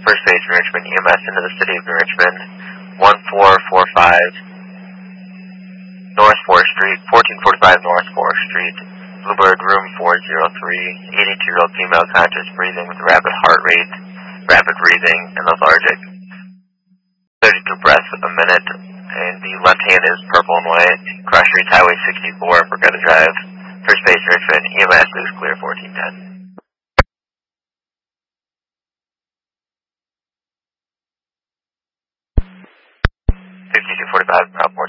First page New Richmond EMS into the city of New Richmond, 1445 North 4th Street, 1445 North 4th Street, Bluebird room 403, 82-year-old female conscious breathing with rapid heart rate, rapid breathing, and lethargic. 32 breaths a minute, and the left hand is purple and white. Cross Streets Highway 64, Brigada Drive. First page Richmond, EMS is clear 1410. 5245 Route